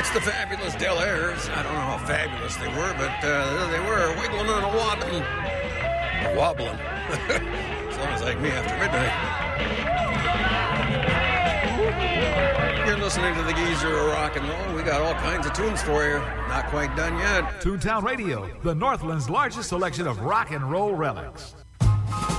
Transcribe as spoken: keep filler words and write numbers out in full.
That's the fabulous Del Airs. I don't know how fabulous they were, but uh, they were wiggling and a wobbling. A wobbling. Sounds like me after midnight. You're listening to the Geezer of Rock and Roll. We got all kinds of tunes for you. Not quite done yet. Toontown Radio, the Northland's largest selection of rock and roll relics.